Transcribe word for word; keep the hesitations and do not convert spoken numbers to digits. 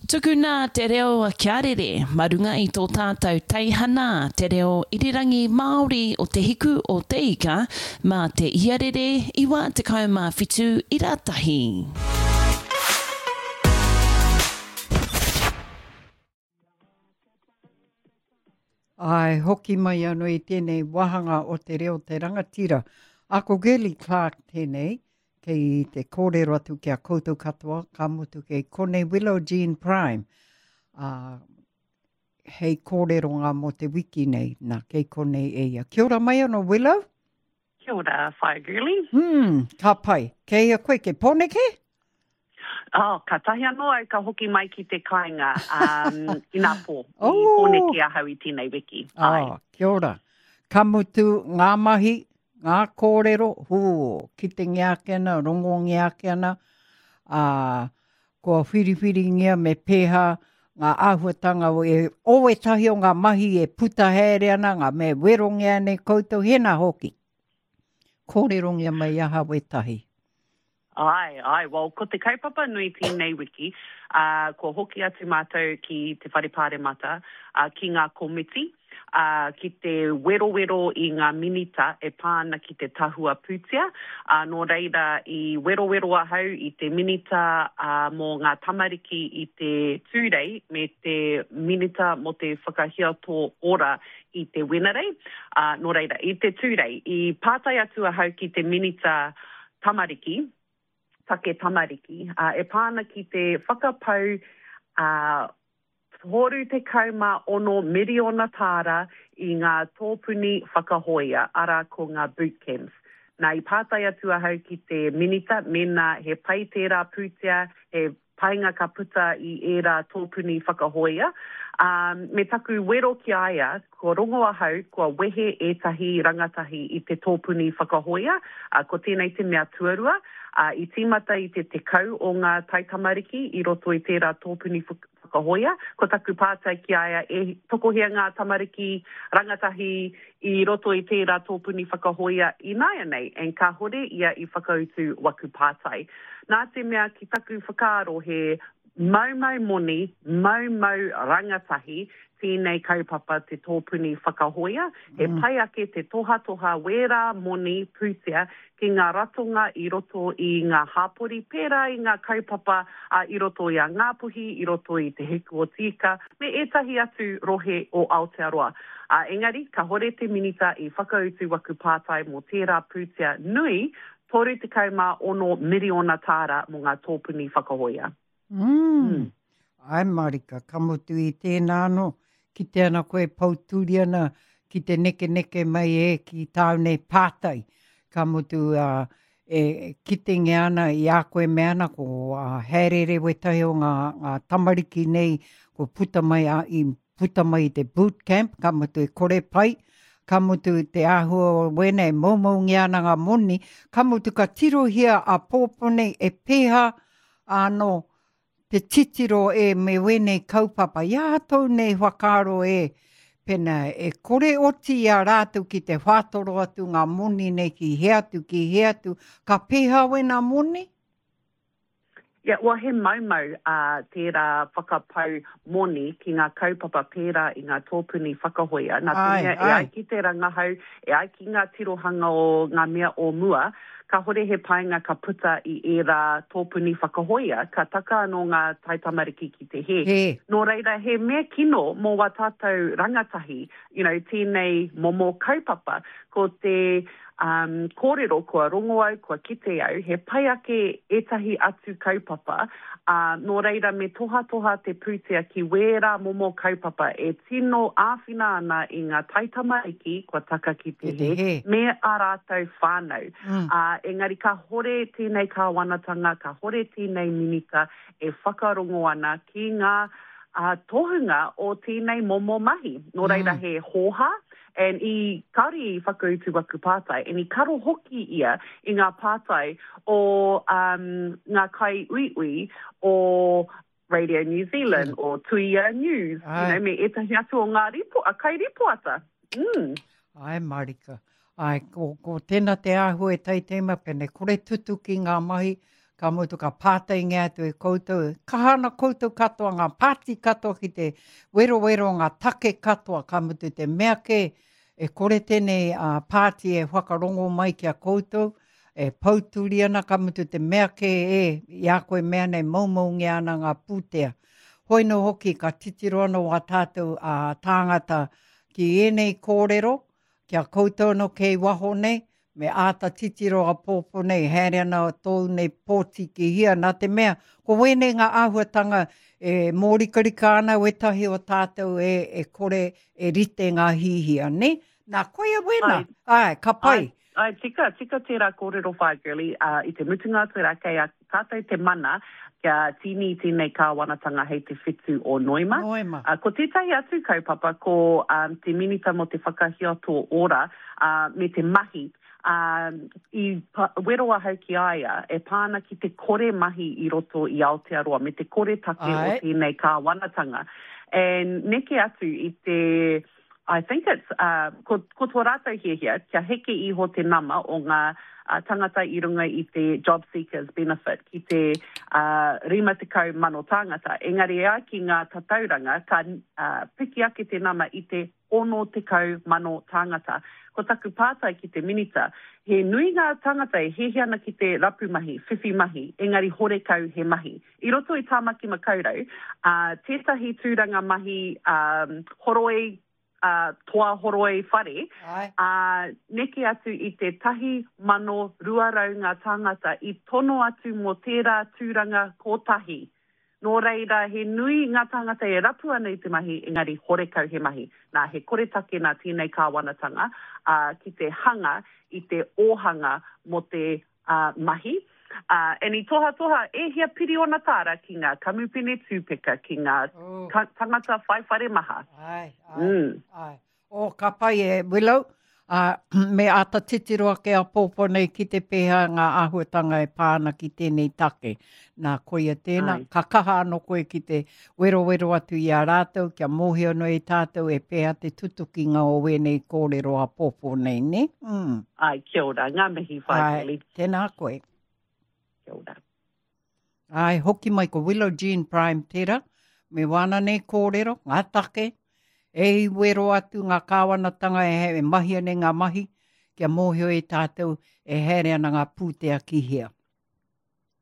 Tukuna te reo a kia rere, marunga i tō tātou teihana, te reo irirangi Māori o te hiku o te ika, mā te iarere, iwa te kaumā whitu i rātahi. Ai, hoki mai anō i tēnei wahanga o te reo te rangatira. Ako Geli Clark tēnei, kei te kōrero atu kia koutou katoa, ka mutu kei Kone Willow Jean Prime. Uh, hei kōrero ngā mo te wiki nei, nā kei kone eia. Kia ora mai anō Willow? Kia ora, whae girly. Hmm, ka pai. Kei a koe ke poneke? Oh, ka tahi anō ai ka hoki mai ki te kāinga um, i nā pō. Oh. I pōneke a hau i tēnei wiki. Ah, kia ora. Ka mutu ngā mahi, ngā kōrero, hū, ki te ngiākena, rongo ngiākena, uh, ko whiriwhiri ngia me pēha, ngā āhuatanga o e oe tahi o ngā mahi e puta here ana, ngā me wero ngia ne koutou, hena hoki. Kōrero ngia mai aha we tahi. Ai, ai, well, ko te kaupapa nui tēnei wiki, uh, ko hoki atu mātou ki te wharepāre mata, uh, ki ngā komiti, uh, ki te wero-wero i ngā minita e pāna ki te tahua pūtia, uh, nō reira i wero-wero ahau i te minita uh, mō ngā tamariki i te tūrei, me te minita mo te whakahiato ora i te wenarei, uh, nō reira i te tūrei, i pātai atu ahau ki te minita tamariki, take tamariki, uh, e pāna ki te whakapau uh, horu te kauma ono miriona tāra i ngā tōpuni whakahoia, ara ko ngā bootcamps. Nā i pātai atu ahau ki te minita, mena he pai tērā pūtea, he painga ka puta i ērā tōpuni whakahoia. Um, me taku wero ki aia, ko rongo ahau, kua wehe ētahi rangatahi i te tōpuni whakahoia, uh, ko tēnei te mea tuarua, Uh, I tīmata i te te kau o ngā taitamariki i roto i tērā tōpuni whakahoia. Ko taku pātai ki aia e tokohea ngā tamariki rangatahi i roto i tērā tōpuni whakahoia i nāia nei, en ka hore ia i whakautu waku pātai. Nā te mea ki taku whakaaro he mau-mau moni, mau-mau rangatahi, tēnei kaupapa te tōpuni whakahoia, he mm. pai ake te toha-toha wera moni pūtea ki ngā ratonga i roto i ngā hāpori, pērā i ngā kaupapa uh, i roto i a Ngāpuhi, i roto i te heku o tika, me etahi atu rohe o Aotearoa. Uh, engari, ka hore te minita i whakautu waku pātai mō tērā pūtea nui, toru te kaumā ono miriona tāra mō ngā tōpuni whakahoia. Mm. Mm. Ai Marika, ka mutu i tēnā no. Ki te ana koe pauturi ana, ki te neke-neke mai e ki tāunei pātai. Ka mutu uh, e, ki te ngeana i a koe me ana ko uh, herere wetahi o ngā, ngā tamariki nei, ko puta mai, a, i puta mai te bootcamp, ka mutu e kore pai, ka mutu te āhua wena e maumau ngeana ngā moni, ka mutu ka tirohia a pōpone e pēha anō, te titiro e me wenei kaupapa. Ia tau nei whakaro e pena e kore oti a rātou ki te whātoro atu ngā moni nei ki he atu, ki he atu. Ka pēha wena moni? Ia, yeah, ua he maumau uh, tērā whakapau moni ki ngā kaupapa pērā i ngā tōpuni whakahoia. Nā tēnea e ai ki te rangahau, e ai ki ngā tirohanga o ngā mea o mua, ka hore he painga ka puta i ērā tōpuni whakahoia, ka taka anō ngā taitamariki ki te he. He. Nō reira, he mea kino mō wa tātou rangatahi, you know, tēnei momo kaupapa, ko te um, kōrero, kua rongo au, kua kite au, he pai ake etahi atu kaupapa, uh, nō reira me toha-toha te pūtea ki wērā momo kaupapa, e tino āwhina ana i ngā taitamariki, kua taka ki te he, he. me a rātou whānau. Mm. Uh, engari ka hore tēnei kāwanatanga, ka hore tēnei minita e whakarongo ana ki ngā uh, tohunga o tēnei momo mahi. Nō reira mm. he hoha, and i kari i whakautu waku pātai, and i karo hoki ia i ngā pātai o um, ngā kai ui-ui o Radio New Zealand mm. o Tuia News, Ai. You know, me etahi atu o ngā ripo, a kai ripoata. Mm. Ai, Marika. Ai, ko, ko tēnā te āhua e tai teima pene, kore tutu ki ngā mahi, Ka motu ka pātai ngā tu e koutou. Kahana koutou katoa ngā pāti katoa ki te wero wero ngā take katoa. Ka motu te mea ke e kore tēnei uh, pāti e whakarongo mai ki a koutou. E pauturi ana ka mutu te mea ke e i a koe mea nei maumaungi ana ngā pūtea. Hoi no hoki ka titiro ana wā tātou a uh, tāngata ki enei kōrero, ki a koutou no kei waho nei, me āta titiro a pōpō nei, haere ana tōu nei pōti ki hia, nā te mea, ko wene ngā āhuatanga e mōrikarika ana wetahi o tātou e, e kore e rite ngā hihia, ne? Nā koia wena, ai, ai ka pai. Ai. Ai, tika, tika tērā kōrero whai, girlie, uh, i te mutunga tērā kei a tātou te mana, kia tini i tēnei kāwanatanga hei te whitu o Noima. Noima. Uh, ko tētai atu kaupapa, ko um, te minita mo te whakahia tō ora, uh, me te mahi, uh, i pa, weroa hau ki aia, e pāna ki te kore mahi i roto i Aotearoa, me te kore take Ai. O tēnei kāwanatanga. And neke atu i te... I think it's, uh, ko, ko tō rātou hia hia, kia heke iho te nama o ngā uh, tangata i runga i te job seekers benefit, ki te uh, rima te kau mano tāngata. Engari ea ki ngā tatauranga, ka uh, piki ake te nama i te ono te kau mano tāngata. Ko taku pātai ki te minita, he nui ngā tangata e he hiana ki te rapu mahi, whiwhi mahi, engari hore kau he mahi. I roto i tāmaki makaurau, uh, tētahi tūranga mahi um, horoi, Uh, toa horoi whare, uh, neke atu i te tahi mano ruarau ngā tāngata i tono atu mo tērā tūranga kotahi. Nō reira, he nui ngā tāngata e rapu ana i te mahi, engari hore kau he mahi. Nā he kore take nā tēnei kāwanatanga uh, ki te hanga i te ohanga mo te uh, mahi. Uh, and i toha toha, e hia piri ona tāra ki ngā kamupene tūpeka, ki ngā oh. tangata whaiwhare maha. Ai, ai, mm. ai. O ka pai e Willow, uh, me ata titiroa ke a pōpō nei ki te pēha ngā āhuatanga e pāna ki tēnei take. Nā koia tēnā, ai. Ka kaha anō koe ki te wero wero atu i a rātou, kia mōhio no e tātou e pēha te tutuki ngā o wenei kōrero a pōpō nei, ne? Mm. Ai, kia ora, ngā mihi whai. Tēnā koe. Kia ora. Ai, hoki mai ko Willow Jean Prime tera, me wana nei kōrero, ngā take, e i wero atu ngā kāwanatanga e he e mahia nei ngā mahi, kia mōhio e tātou e here ana ngā pūtea ki hea.